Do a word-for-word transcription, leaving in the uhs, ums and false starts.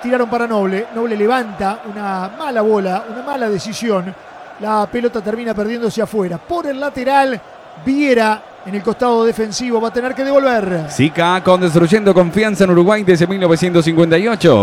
tiraron para Noble. Noble levanta una mala bola, una mala decisión. La pelota termina perdiéndose afuera. Por el lateral, Viera en el costado defensivo va a tener que devolver. Sica con Destruyendo Confianza en Uruguay desde mil novecientos cincuenta y ocho.